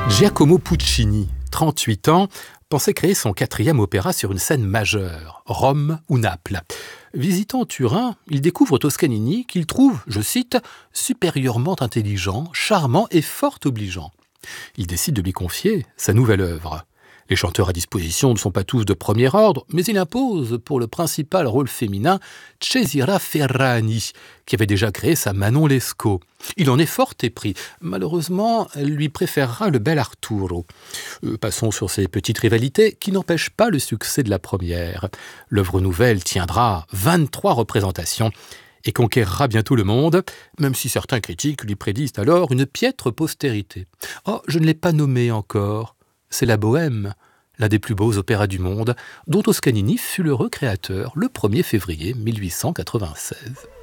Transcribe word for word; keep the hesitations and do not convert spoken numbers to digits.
Giacomo Puccini, trente-huit ans, pensait créer son quatrième opéra sur une scène majeure, Rome ou Naples. Visitant Turin, il découvre Toscanini qu'il trouve, je cite, « supérieurement intelligent, charmant et fort obligeant ». Il décide de lui confier sa nouvelle œuvre. Les chanteurs à disposition ne sont pas tous de premier ordre, mais il impose pour le principal rôle féminin Cesira Ferrani, qui avait déjà créé sa Manon Lescaut. Il en est fort épris. Malheureusement, elle lui préférera le bel Arturo. Euh, passons sur ces petites rivalités qui n'empêchent pas le succès de la première. L'œuvre nouvelle tiendra vingt-trois représentations et conquérera bientôt le monde, même si certains critiques lui prédisent alors une piètre postérité. Oh, je ne l'ai pas nommé encore. C'est la Bohème, l'un des plus beaux opéras du monde, dont Toscanini fut l'heureux créateur le premier février mille huit cent quatre-vingt-seize.